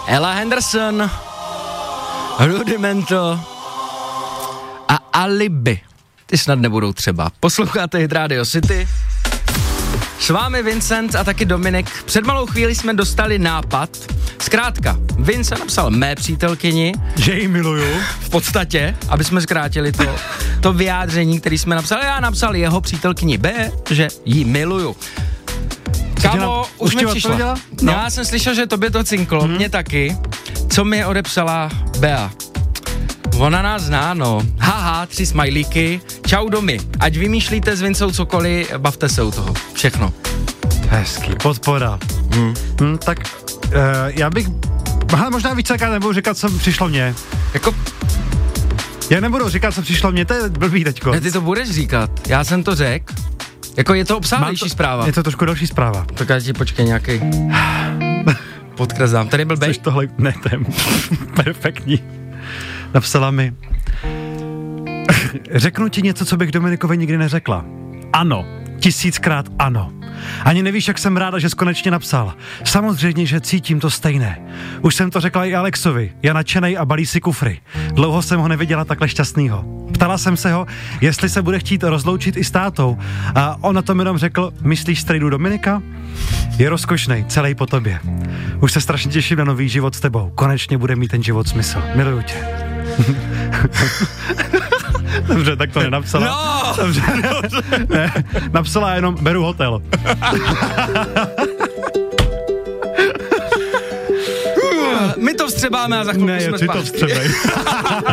Ella Henderson, Rudimento a Alibi. Ty snad nebudou třeba. Posloucháte Hit Radio City. S vámi Vincent a taky Dominik. Před malou chvíli jsme dostali nápad. Zkrátka, Vincent napsal mé přítelkyni, že ji miluju. V podstatě, aby jsme zkrátili to vyjádření, který jsme napsali. Já napsal jeho přítelkyni B, že ji miluju. Kámo, už mi přišlo. No. Já jsem slyšel, že tobě to cinklo, mě taky. Co mi odepsala Bea? Ona nás zná, no. Haha, 3 smajlíky. Čau domy. Ať vymýšlíte s Vincou cokoliv, bavte se u toho. Všechno. Hezký. Podpora. Tak já bych... možná vícekrát nebudu říkat, co přišlo mně. Jako... Já nebudu říkat, co přišlo mně, to je blbý teďko. Ne, ty to budeš říkat. Já jsem to řekl. Jako je to obsáhlejší zpráva. Je to trošku další zpráva. Tak já ti počkej nějaký podkresám. Tady byl Bej. Tohle, ne, to je perfektní. Napsala mi: řeknu ti něco, co bych Dominikovi nikdy neřekla. Ano, 1000krát ano. Ani nevíš, jak jsem ráda, že jsi konečně napsal. Samozřejmě, že cítím to stejné. Už jsem to řekla i Alexovi. Je nadšenej a balí si kufry. Dlouho jsem ho neviděla takhle šťastnýho. Ptala jsem se ho, jestli se bude chtít rozloučit i s tátou. A on na tom jenom řekl: myslíš strejdu Dominika? Je rozkošnej, celý po tobě. Už se strašně těším na nový život s tebou. Konečně bude mít ten život smysl. Miluju tě. Dobře, tak to nenapsala. No! Dobře. Ne, napsala jenom: beru hotel. My to vstřebáme a za chvilku jsme ty to vstřebej.